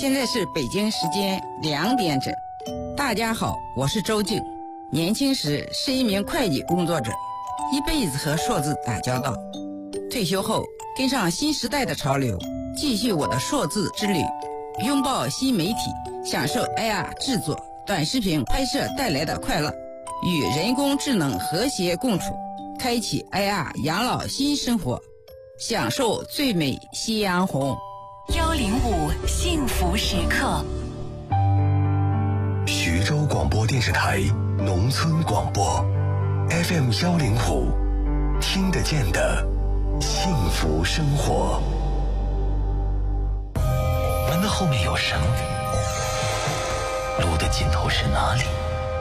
现在是北京时间2点整。大家好，我是周静。年轻时是一名会计工作者，一辈子和数字打交道。退休后跟上新时代的潮流，继续我的数字之旅，拥抱新媒体，享受 AR 制作、短视频拍摄带来的快乐，与人工智能和谐共处，开启 AR 养老新生活，享受最美夕阳红。 105幸福时刻。 徐州广播电视台农村广播 FM105，听得见的幸福生活。 门的后面有绳，路的尽头是哪里？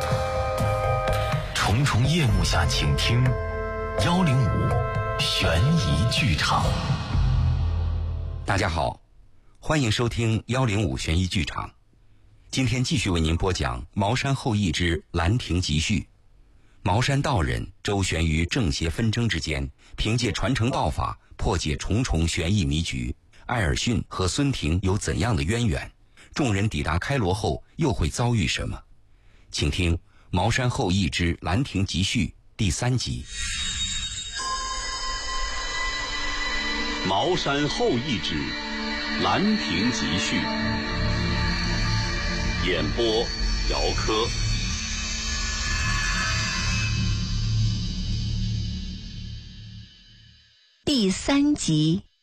重重夜幕下，请听105悬疑剧场。 大家好，欢迎收听105悬疑剧场。今天继续为您播讲《茅山后裔之兰亭集序》。茅山道人周旋于正邪纷争之间，凭借传承道法破解重重悬疑迷局。艾尔逊和孙婷有怎样的渊源？众人抵达开罗后又会遭遇什么？请听《茅山后裔之兰亭集序》第3集。 茅山后裔之兰亭集序，演播姚科。 第3集。